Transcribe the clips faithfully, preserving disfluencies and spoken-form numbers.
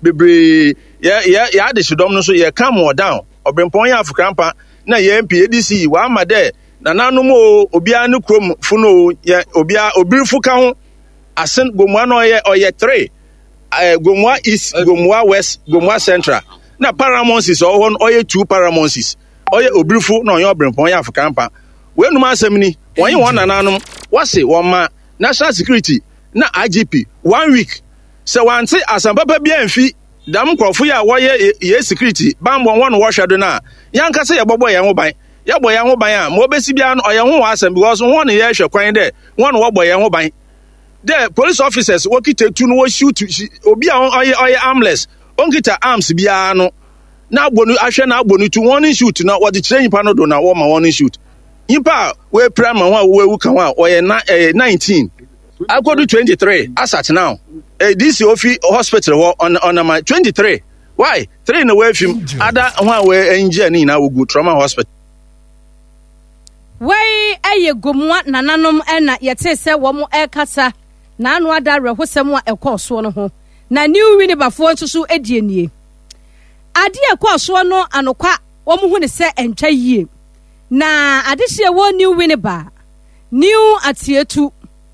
bebre ya ya ya de shidom no so ye calm or down obrempon ya afukrampa na ye M P A D C wa ma de na nanom o obia ne krom funo ye obia obirifu ka ho asen gomwa no ye oye three uh, gomwa east gomwa west gomwa central na paramonsis o ho oye two paramonsis oye obirifu na oye obrempon ya afukrampa we numa asem ni won won nananom wase won ma national security na I G P one week se wante asambapa bia mfi dam krofo ya woye ye security bambo won wo hwedo na yanka se ye bobo ye ho ban ye bobo ye ho ban a mo besi bia no oye ho asem because won ye hwe kwan de won wo bobo ye ho ban the police officers wo kita tu no wo shoot obi a oye oye armless on kita arms bia no na agbonu ahwe na agbonu tu won shoot na wo de kire nipa no do na wo ma won shoot nipa we prime one we wu kan one oye nineteen akodu twenty-three asat now eh this ofi hospital on on my twenty-three why three no way film other one we engineer na we go trauma hospital wey eye gomwa nananom na yete se wo mo ekasa na anu ada rehosem a ekoso no ho na new winibafo nsusu edienie ade ekoso no anokwa wo mo hu ne se entwa yie na adehye wo new winiba new atietu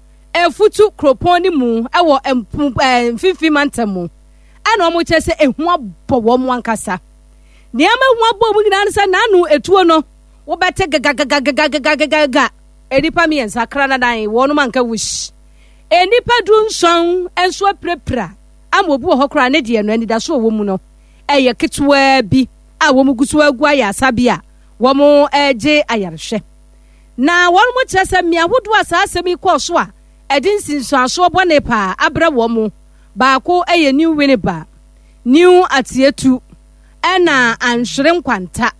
efutu kropon ni mu ewo mfifi mantamu ana omo chese ehu abo wo mo ankasa ne ama hu abo mu nyina nsa na anu etuo no wo bete gagagagagagagaga enipa mi ensa kra na dan wonu manka wish enipa du nson enso aprepra amobu ho kra ne de no anida so wo mu no eye ketwa bi a wo mu gusu agu ayasa bia wo mu eje ayarhwe na wonu mu chese mi ahodo asase mi ko so a edin sinso bone pa abra wo mu baako eye new winiba new atietu ena anhwere nkwanta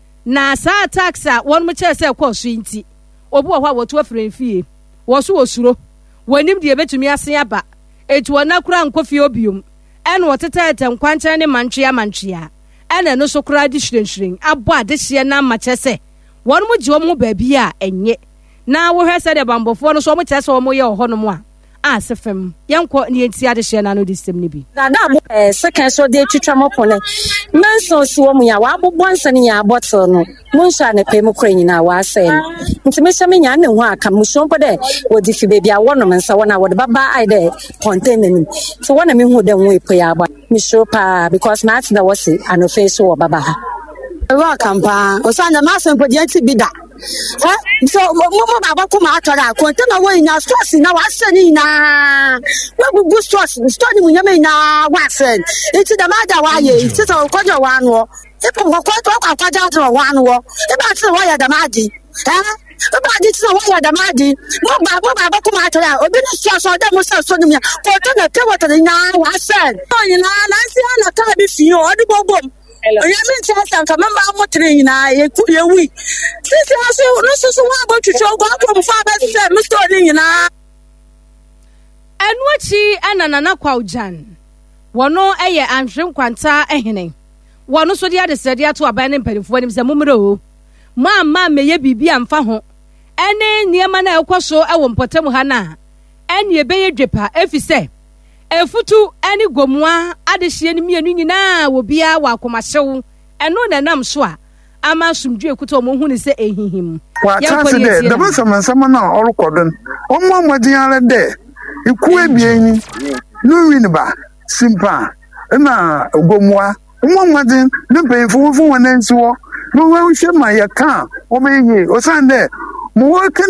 na sa taxa won mu chese kwa so nti obu ho a wotu afrenfie wo so osuro wanim de betumi ase aba etu wona kura nkofie obium ena wotetete nkwancha ne mantwe amantwea ena no so kura di hwirenhwiren abo adehye na ma chese won mu je wo baabi a enye na wo hwese de bambofo no so mo chese wo mo ye ho no mo a asefem yanko ne enti adehye na no disem ne bi na da mo eh second so de twitwa mo pone nanso si wo mu ya wa abobbo ansane ya bottle no mo nsha ne pe mo kra nyina wa asem nti me hyame nya ne ho aka muso mpo de wo di fi baby a wono mensa wona wo de baba ai de container nim so wona me hu de wo epo ya ba me show pa because na ati da wo se anofe so wo baba ha wa kampa osanya ma asem po de anti bi da eh so mo mo baba ko ma atora container wo nya stress na wa asani na we go stress story mu nyame na wa friend iti da ma da wa ye iti so ko jo wa no ipo ko ko to kwa kwa ja to wa no e ba ti wa ya da ma di eh e ba di ti wa ya da ma di mo ba mo baba ko ma atora obi ni so so da mo so so ni ko to na te wa to nya wa friend to ni na na si na ta bi fi o di bobom oya mi ti asa ka mama mo tre na ye ku ye wi sisi aso no so so wa bo twitwo go akom fa ba se mi story ni na enwachi ananana kwaujan wono eye anhwe kwanta ehene wono so dia de sede ato aban ne mperifo nim se mumre o ma ma meye bibi amfa ho ene niema na ekoso ewo mpotam ha na ene ebeye dwepa efise efutu ene gomwa adehye ne mienu nyina wo bia wa akomahyew eno na nam so a ama sumdwe ekuto mo hu ne se ehihim wa chance de da basama sama na orokodon omo amodin ara de iku ebieni no winiba simpa na gomwa omo amodin ne pefo fo wona nsiwo no wa hwe ma ya ka o meye o sande mo